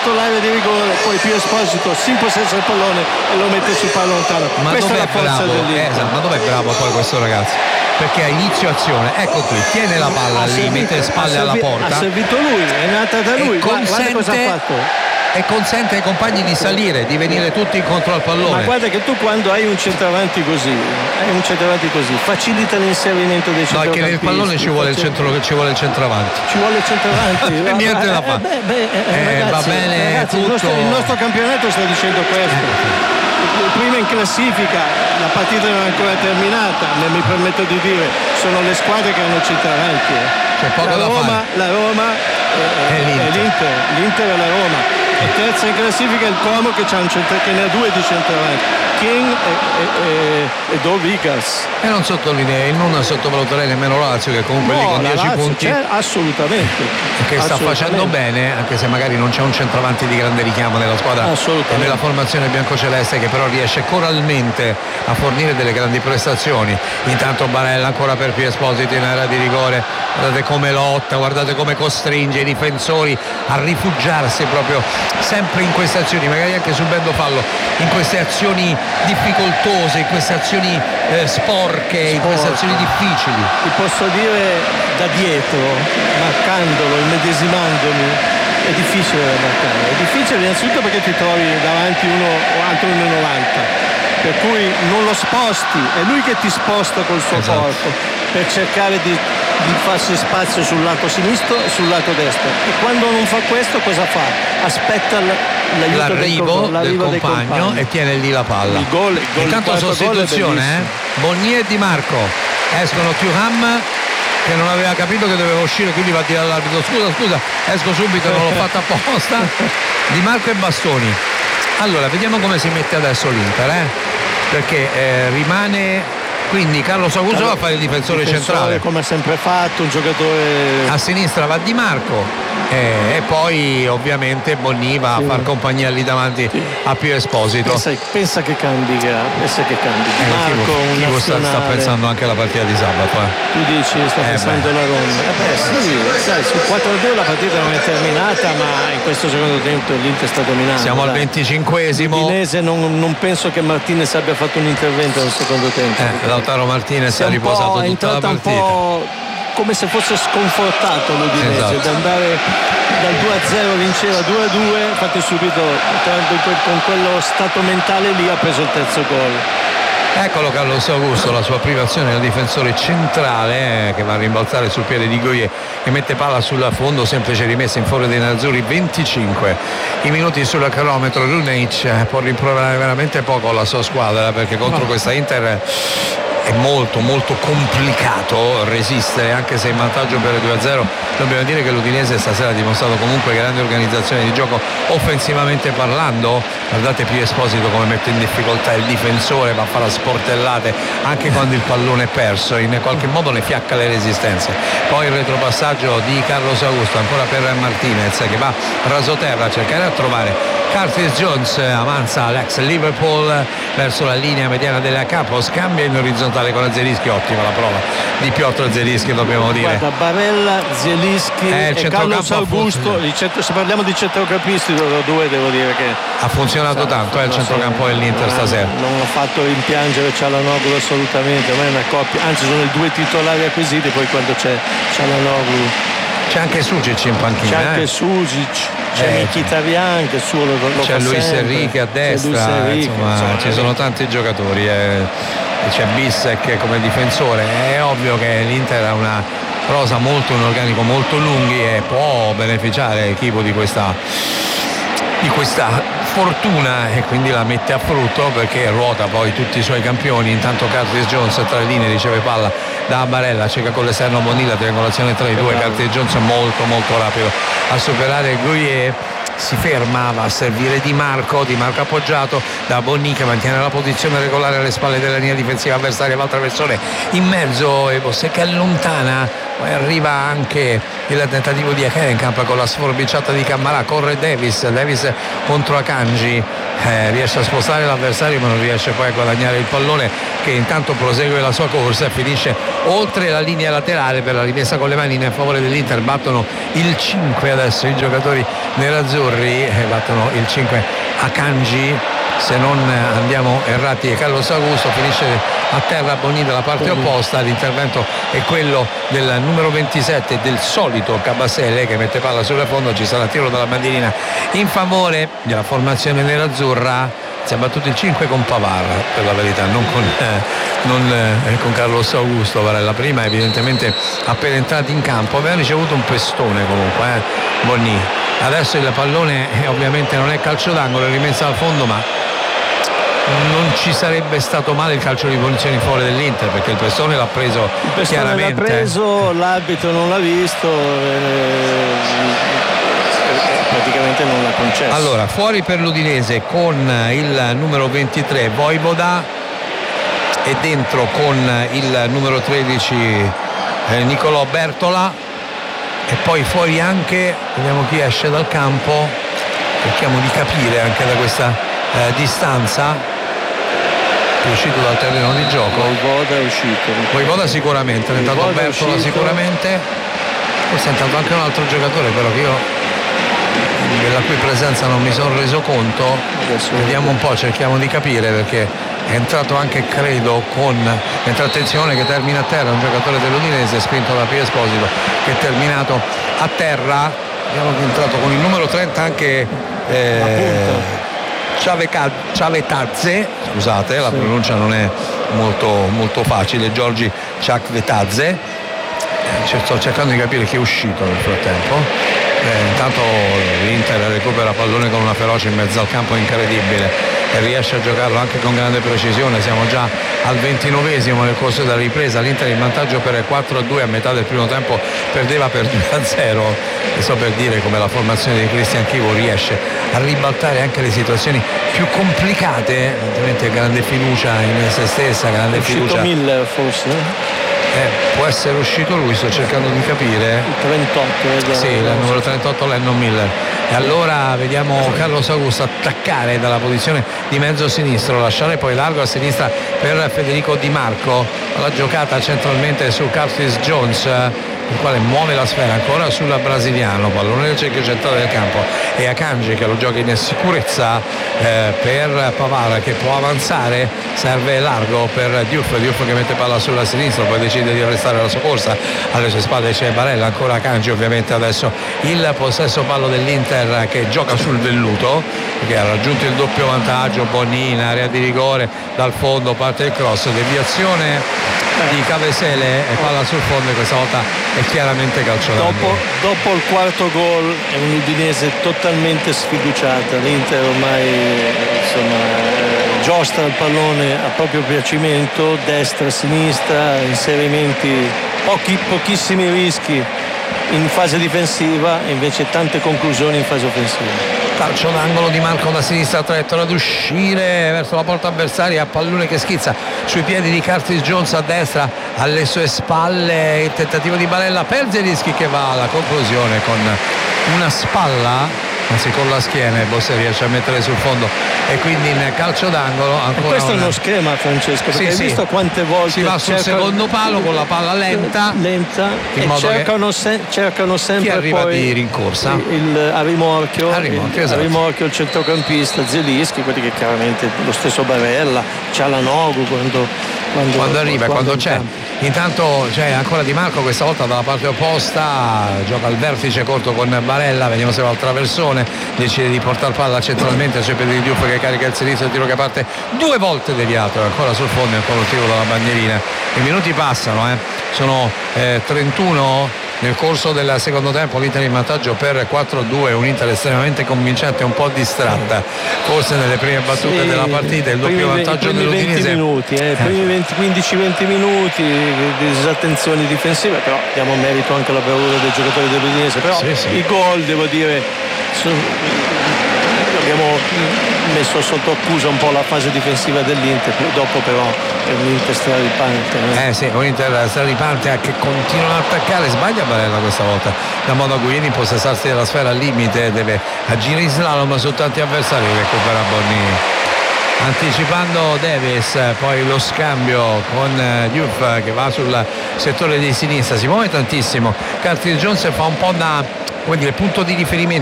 sotto l'area di rigore, poi Pio Esposito si impossessa il pallone e lo mette sul palo lontano. Ma questa è la forza bravo? dell'Inter. Ma dov'è bravo poi questo ragazzo? Perché a inizio azione, ecco qui, tiene la palla lì, mette le spalle alla porta. Ha servito lui, è nata da lui. Guarda cosa ha fatto. E consente ai compagni di salire, di venire tutti incontro al pallone. Ma guarda che tu quando hai un centravanti così, facilita l'inserimento dei centrocampisti. No, è che nel pallone ci vuole il centravanti. Ci vuole il centravanti. Niente da fare. Ragazzi, va bene, ragazzi, tutto. il nostro campionato sta dicendo questo. Prima in classifica, la partita non è ancora terminata, ma mi permetto di dire, sono le squadre che hanno centravanti. C'è poco da fare. La Roma e l'Inter e la Roma. E terza in classifica il Como che ne ha due di centravanti, King e Dovigas. E non sottovaluterei nemmeno Lazio, che comunque lì con 10 punti assolutamente che sta facendo bene, anche se magari non c'è un centravanti di grande richiamo nella squadra e nella formazione biancoceleste, che però riesce coralmente a fornire delle grandi prestazioni. Intanto Barella ancora per Pio Esposito in area di rigore, guardate come lotta, guardate come costringe i difensori a rifugiarsi proprio sempre in queste azioni, magari anche subendo fallo, in queste azioni difficoltose, in queste azioni sporche, in queste azioni difficili. Ti posso dire, da dietro, marcandolo, immedesimandomi, è difficile da marcare. È difficile innanzitutto perché ti trovi davanti uno o altro 1,90, per cui non lo sposti, è lui che ti sposta col suo corpo per cercare di farsi spazio sul lato sinistro e sul lato destro, e quando non fa questo cosa fa? Aspetta l'arrivo del compagno e tiene lì la palla. Il gol intanto sostituzione, Bonnier e Di Marco escono. Thuram che non aveva capito che doveva uscire, quindi va a dire all'arbitro scusa esco subito, non l'ho fatta apposta. Di Marco e Bastoni. Allora vediamo come si mette adesso l'Inter, perché rimane quindi Carlos Augusto va a fare il difensore centrale, come ha sempre fatto, un giocatore. A sinistra va Di Marco e poi ovviamente Bonni va a far compagnia lì davanti a Pio Esposito. Pensa che cambi Di Marco, sta pensando anche alla partita di sabato. Tu dici sta pensando alla Roma. Sai, sul 4-2 la partita non è terminata, ma in questo secondo tempo l'Inter sta dominando. Siamo al 25esimo. L'Udinese non penso che Martinez abbia fatto un intervento nel secondo tempo. Lautaro Martinez ha riposato tutta la partita. Un po' come se fosse sconfortato l'Udinese, da andare dal 2-0 vinceva 2-2, infatti subito con quello stato mentale lì ha preso il terzo gol. Eccolo Carlos Augusto, la sua prima azione da difensore centrale, che va a rimbalzare sul piede di Goye, che mette palla sul fondo, semplice rimessa in fuori dei nerazzurri. 25 i minuti sul cronometro. Runeic può rimproverare veramente poco la sua squadra, perché contro questa Inter è molto molto complicato resistere, anche se in vantaggio per 2-0. Dobbiamo dire che l'Udinese stasera ha dimostrato comunque grande organizzazione di gioco offensivamente parlando. Guardate Pio Esposito come mette in difficoltà il difensore, va a fare sportellate anche quando il pallone è perso, in qualche modo ne fiacca le resistenze. Poi il retropassaggio di Carlos Augusto ancora per Martinez, che va rasoterra a cercare a trovare Curtis Jones, avanza l'ex Liverpool verso la linea mediana della capo, scambia in orizzontale con Zielinski. Ottima la prova di Piotr Zielinski, dobbiamo dire. Guarda, Barella, Zielinski e Carlos Augusto, se parliamo di centrocampisti, loro due devo dire che ha funzionato tanto il centrocampo dell'Inter stasera. Non ho fatto rimpiangere Çalhanoğlu assolutamente, a me è una coppia, anzi sono i due titolari acquisiti, poi quando c'è Çalhanoğlu c'è anche Sucic in panchina. C'è anche Sucic, c'è Mkhitaryan che suo lo c'è Luis sempre. Enrique a destra, insomma ci sono tanti giocatori, c'è Bissek come difensore. È ovvio che l'Inter ha una rosa molto, un organico molto lunghi e può beneficiare l'equipo di questa fortuna, e quindi la mette a frutto perché ruota poi tutti i suoi campioni. Intanto Curtis Jones tra le linee riceve palla da Barella, cerca con l'esterno Bonilla, triangolazione tra i due. Curtis Jones è molto molto rapido a superare Gueye, si fermava a servire Di Marco appoggiato da Bonni, che mantiene la posizione regolare alle spalle della linea difensiva avversaria, va al traversone in mezzo e Bosse che allontana poi arriva anche il tentativo di Herenkamp con la sforbiciata di Cammarà, corre Davis contro Akanji, riesce a spostare l'avversario ma non riesce poi a guadagnare il pallone, che intanto prosegue la sua corsa e finisce oltre la linea laterale per la rimessa con le mani in favore dell'Inter. Battono il 5 adesso i giocatori nerazzurri, battono il 5 Akanji, se non andiamo errati, e Carlos Augusto finisce a terra. Bonini dalla parte opposta, l'intervento è quello del numero 27 del solito Kabasele che mette palla sul fondo, ci sarà tiro dalla bandierina in favore della formazione nerazzurra. Si è battuto il 5 con Pavar, per la verità, non con Carlos Augusto. Varela prima evidentemente appena entrati in campo aveva ricevuto un pestone comunque Bonini. Adesso il pallone ovviamente non è calcio d'angolo, è rimessa al fondo, ma non ci sarebbe stato male il calcio di punizione in favore dell'Inter, perché il pestone l'ha preso chiaramente. L'ha preso, l'arbitro non l'ha visto, praticamente non l'ha concesso. Allora, fuori per l'Udinese con il numero 23 Vojvoda e dentro con il numero 13 Nicolò Bertola, e poi fuori anche, vediamo chi esce dal campo, cerchiamo di capire anche da questa distanza. È uscito dal terreno di gioco. Vojvoda è uscito. Vojvoda sicuramente, è entrato Bertola sicuramente, forse è entrato anche un altro giocatore però che io della cui presenza non mi sono reso conto. Vediamo un po', cerchiamo di capire, perché è entrato anche, credo, mentre attenzione che termina a terra un giocatore dell'Udinese spinto da Pio Esposito, che è terminato a terra. Vediamo che è entrato con il numero 30 anche Ciavetadze, scusate, la pronuncia non è molto facile, Giorgi Ciavetadze. Sto cercando di capire chi è uscito nel frattempo. Intanto l'Inter recupera pallone con una ferocia in mezzo al campo incredibile e riesce a giocarlo anche con grande precisione. Siamo già al 29esimo nel corso della ripresa, l'Inter in vantaggio per 4-2, a metà del primo tempo perdeva per 2-0, e sto per dire come la formazione di Cristian Chivo riesce a ribaltare anche le situazioni più complicate. Ovviamente grande fiducia in se stessa, grande fiducia. Miller forse? Può essere uscito lui, sto cercando di capire. Il 38, sì, il numero 38 Lennon Miller. E allora vediamo Carlos Augusto attaccare dalla posizione di mezzo sinistro, lasciare poi largo a sinistra per Federico Di Marco. La giocata centralmente su Curtis Jones, il quale muove la sfera ancora sul brasiliano, pallone nel cerchio centrale del campo, e Akanji che lo gioca in sicurezza per Pavar, che può avanzare, serve largo per Diouf che mette palla sulla sinistra, poi decide di arrestare la sua corsa. Alle sue spalle c'è Barella, ancora Akanji ovviamente. Adesso il possesso pallo dell'Inter che gioca sul velluto, che ha raggiunto il doppio vantaggio. Bonini in area di rigore, dal fondo parte il cross, deviazione di Cavesele e palla sul fondo, e questa volta è chiaramente calcio d'angolo. Dopo il quarto gol è un Udinese totalmente sfiduciata. L'Inter ormai giostra il pallone a proprio piacimento, destra, sinistra, inserimenti, pochissimi rischi in fase difensiva e invece tante conclusioni in fase offensiva. Calcio d'angolo di Marco da sinistra, traiettoria d'uscire verso la porta avversaria, pallone che schizza sui piedi di Curtis Jones a destra, alle sue spalle il tentativo di Barella per Zelinski che va alla conclusione con una spalla, anzi con la schiena, e Bosse riesce a mettere sul fondo, e quindi in calcio d'angolo ancora. Questo è uno schema, Francesco, perché hai visto quante volte si va sul secondo palo con la palla lenta e cercano sempre chi arriva poi di rincorsa a rimorchio, esatto. A rimorchio il centrocampista Zelinski, quelli che chiaramente lo stesso Barella, Cialanoglu quando arriva, quando c'è. Intanto c'è ancora Di Marco, questa volta dalla parte opposta, gioca al vertice corto con Barella, vediamo se va al traversone, decide di portare palla centralmente sui piedi di Diouf che carica il sinistro, il tiro che parte due volte deviato, ancora sul fondo, ancora un tiro dalla bandierina. I minuti passano, sono 31 nel corso del secondo tempo, l'Inter in vantaggio per 4-2, un Inter estremamente convincente, un po' distratta forse nelle prime battute della partita, il doppio vantaggio dell'Udinese. Primi 15-20 minuti di disattenzioni difensive, però diamo merito anche alla bravura dei giocatori dell'Udinese, però i gol, devo dire, abbiamo messo sotto accusa un po' la fase difensiva dell'Inter, dopo però per l'Inter straripante. Sì, l'Inter straripante che continua ad attaccare, sbaglia Barella questa volta, da modo a Guglielmi impossessarsi della sfera al limite, deve agire in slalom su tanti avversari, recupera Bonnini. Anticipando Davis, poi lo scambio con Diouf che va sul settore di sinistra, si muove tantissimo. Curtis Jones fa un po' da punto di riferimento